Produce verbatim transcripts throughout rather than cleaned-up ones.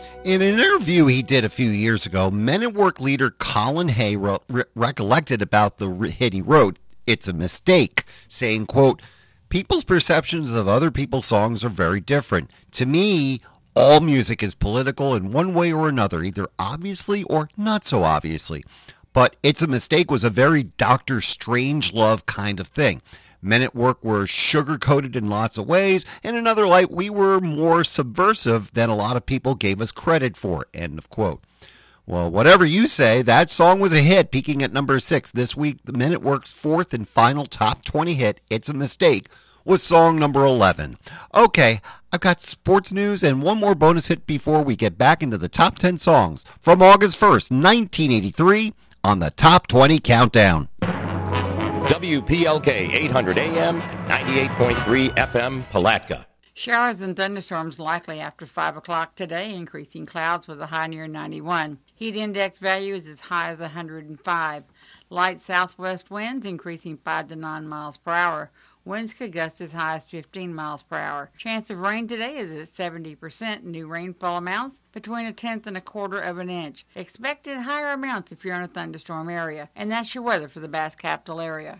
In an interview he did a few years ago, Men at Work leader Colin Hay re- re- recollected about the hit he wrote, "It's a Mistake," saying, quote, "People's perceptions of other people's songs are very different. To me, all music is political in one way or another, either obviously or not so obviously. But It's a Mistake was a very Doctor Strangelove kind of thing. Men at Work were sugar-coated in lots of ways. In another light, we were more subversive than a lot of people gave us credit for," end of quote. Well, whatever you say, that song was a hit, peaking at number six. This week, the Men at Work's fourth and final top twenty hit, "It's a Mistake," was song number eleven. Okay, I've got sports news and one more bonus hit before we get back into the top ten songs from August first, nineteen eighty-three, on the Top twenty Countdown. W P L K eight hundred A M, ninety-eight point three F M, Palatka. Showers and thunderstorms likely after five o'clock today, increasing clouds with a high near ninety-one. Heat index value is as high as one hundred five. Light southwest winds increasing five to nine miles per hour. Winds could gust as high as fifteen miles per hour. Chance of rain today is at seventy percent. New rainfall amounts between a tenth and a quarter of an inch. Expected higher amounts if you're in a thunderstorm area. And that's your weather for the Bass Capital area.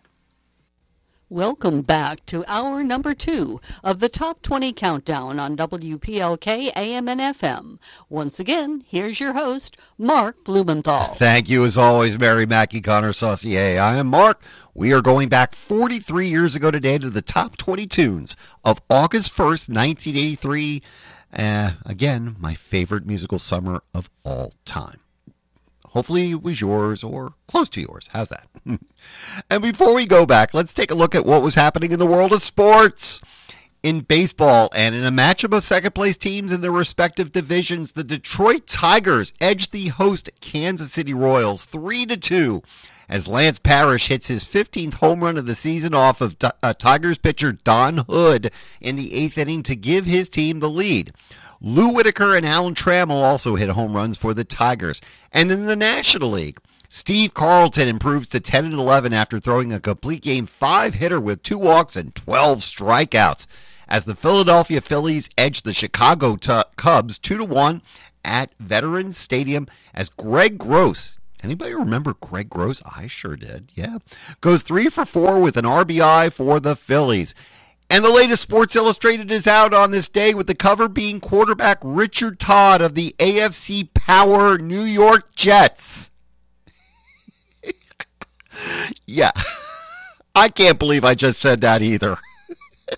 Welcome back to hour number two of the Top twenty Countdown on W P L K A M and F M. Once again, here's your host, Mark Blumenthal. Thank you, as always, Mary Mackey Connor Saucier. I am Mark. We are going back forty-three years ago today to the top twenty tunes of August first, nineteen eighty-three. Uh, again, my favorite musical summer of all time. Hopefully it was yours or close to yours. How's that? And before we go back, let's take a look at what was happening in the world of sports. In baseball and in a matchup of second-place teams in their respective divisions, the Detroit Tigers edged the host Kansas City Royals three to two as Lance Parrish hits his fifteenth home run of the season off of uh, Tigers pitcher Don Hood in the eighth inning to give his team the lead. Lou Whitaker and Alan Trammell also hit home runs for the Tigers. And in the National League, Steve Carlton improves to ten and eleven after throwing a complete game five-hitter with two walks and twelve strikeouts as the Philadelphia Phillies edged the Chicago t- Cubs two to one at Veterans Stadium as Greg Gross, anybody remember Greg Gross? I sure did, yeah, goes three for four with an R B I for the Phillies. And the latest Sports Illustrated is out on this day with the cover being quarterback Richard Todd of the A F C Power New York Jets. Yeah, I can't believe I just said that either.